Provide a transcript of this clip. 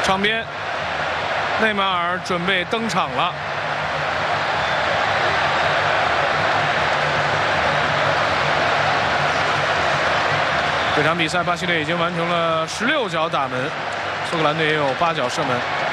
场边，内马尔准备登场了。这场比赛，巴西队已经完成了16脚打门，苏格兰队也有8脚射门。